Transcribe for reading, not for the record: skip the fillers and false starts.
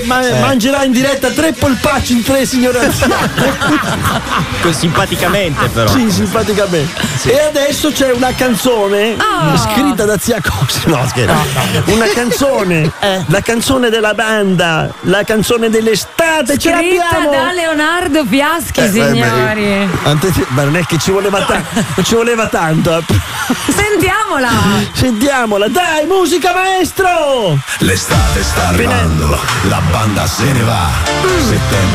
mangerà in diretta 3 polpacci in 3 signore anziane. Simpaticamente però. Sì, simpaticamente. Sì. E adesso c'è una canzone scritta da Zia Cosa. No, scherzo. No. Una canzone, la canzone della banda, la canzone dell'estate. Ce l'abbiamo da Leonardo Fiaschi, signori. Ma non è che ci voleva non ci voleva tanto. Sentiamola, dai, musica maestro. L'estate sta arrivando, la banda se ne va. Settembre